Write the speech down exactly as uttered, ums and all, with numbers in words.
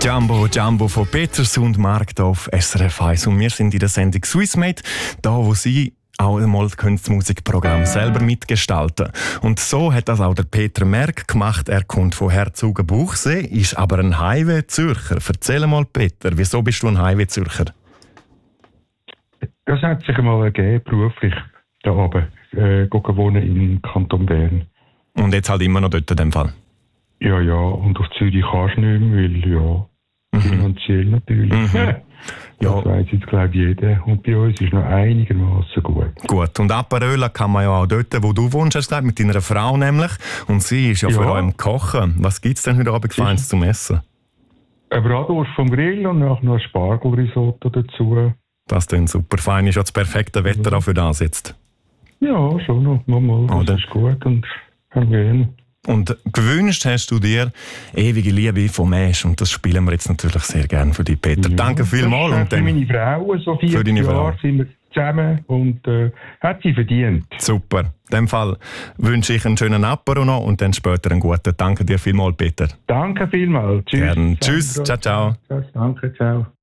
Jumbo Jumbo von Peters und Mark hier auf S R F eins. Und wir sind in der Sendung Swissmade, da wo Sie auch einmal das Musikprogramm selber mitgestalten. Und so hat das auch der Peter Merck gemacht. Er kommt von Herzogenbuchsee, ist aber ein Highway-Zürcher. Erzähl mal, Peter, wieso bist du ein Highway-Zürcher? Das hat sich einmal ergeben, beruflich, da oben. Äh, wohnen im Kanton Bern. Und jetzt halt immer noch dort in dem Fall? Ja, ja, und auf Zürich kannst du nicht mehr, weil ja, mhm. finanziell natürlich. Mhm. Ja. Das weiss jetzt, glaube ich, jeder. Und bei uns ist noch einigermaßen gut. Gut, und Aperöla kann man ja auch dort, wo du wohnst, hast du gesagt, mit deiner Frau nämlich. Und sie ist ja, ja. vor allem Kochen. Was gibt es denn heute Abend Feines zum Essen? Eine Bratwurst vom Grill und noch ein Spargelrisotto dazu. Das klingt super fein. Ist ja das perfekte Wetter auch für das jetzt. Ja, schon noch. Mal, mal. Das Oder? ist gut und gerne. Und gewünscht hast du dir ewige Liebe vom Mensch. Und das spielen wir jetzt natürlich sehr gerne für dich, Peter. Ja, danke vielmals. Und für meine Frau, so vier Jahre sind wir zusammen und äh, hat sie verdient. Super. In dem Fall wünsche ich einen schönen Apero noch und dann später einen guten. Danke dir vielmals, Peter. Danke vielmals. Tschüss. Gern. Tschüss. Ciao, ciao. Danke, ciao.